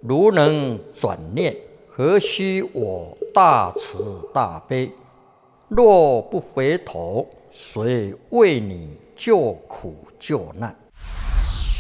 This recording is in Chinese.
如能转念，何须我大慈大悲？若不回头，谁为你救苦救难？